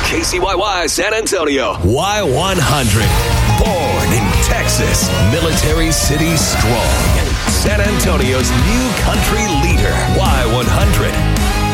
KCYY San Antonio. Y100. Born in Texas. Military City strong. San Antonio's new country leader. Y100.